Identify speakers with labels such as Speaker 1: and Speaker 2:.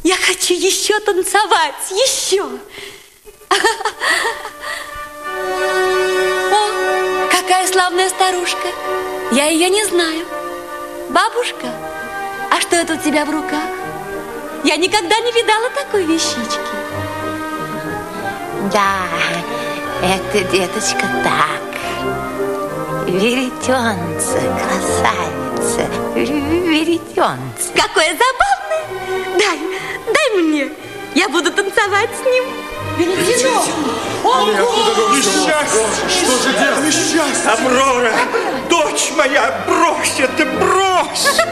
Speaker 1: Я хочу еще танцевать, еще. О, какая славная старушка. Я ее не знаю. Бабушка, а что это у тебя в руках? Я никогда не видала такой вещички.
Speaker 2: Да, это, деточка, так. Веретенце, красавица, веретенце.
Speaker 1: Какое забавное. Дай мне. Я буду танцевать с ним. Веретено!
Speaker 3: Несчастье!
Speaker 4: Что же делать?
Speaker 3: Несчастье!
Speaker 4: Аврора, дочь моя, брось это, брось!